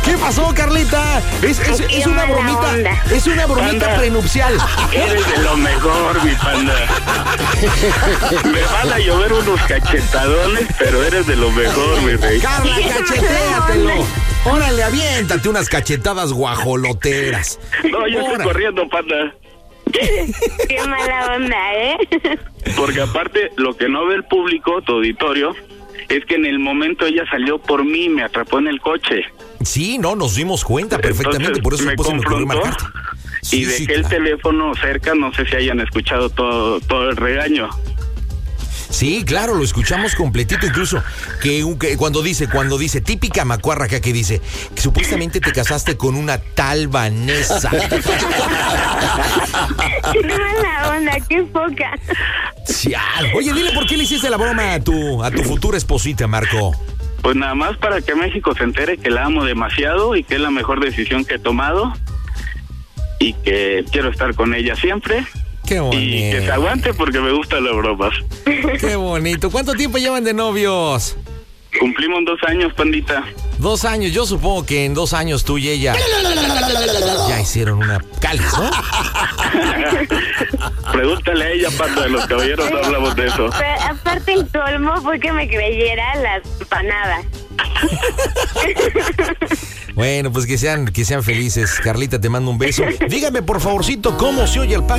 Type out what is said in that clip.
¿Qué pasó, Carlita? Es una bromita. Onda. Es una bromita panda, prenupcial. Eres de lo mejor, mi panda. Me van a llover unos cachetadones, pero eres de lo mejor, mi rey. Carla, cachetéatelo. Órale, aviéntate unas cachetadas guajoloteras. No, yo estoy corriendo, panda. Qué mala onda, ¿eh? Porque aparte, lo que no ve el público, tu auditorio, es que en el momento ella salió por mí, me atrapó en el coche. Sí, no, nos dimos cuenta perfectamente. Entonces, por eso me confrontó marcarte. Y dejé el teléfono cerca, no sé si hayan escuchado todo el regaño. Sí, claro, lo escuchamos completito, incluso que cuando dice típica macuarra acá que dice que supuestamente te casaste con una tal Vanessa. Qué mala onda, qué poca. Sí, oye, dile por qué le hiciste la broma a tu futura esposita, Marco. Pues nada más para que México se entere que la amo demasiado y que es la mejor decisión que he tomado y que quiero estar con ella siempre. Qué bonito. Y que se aguante porque me gustan las bromas. Qué bonito. ¿Cuánto tiempo llevan de novios? Cumplimos 2 años, pandita. 2 años, yo supongo que en 2 años tú y ella ya hicieron una cáliz, ¿no? Pregúntale a ella, panda, de los caballeros hablamos de eso. Pero aparte el colmo fue que me creyera las empanadas. Bueno, pues que sean felices. Carlita, te mando un beso. Dígame, por favorcito, ¿cómo se oye el pan?